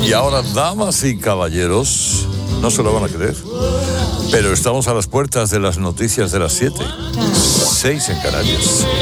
Y ahora, damas y caballeros, no se lo van a creer, pero estamos a las puertas de las noticias de las 7. 6 en Canarias.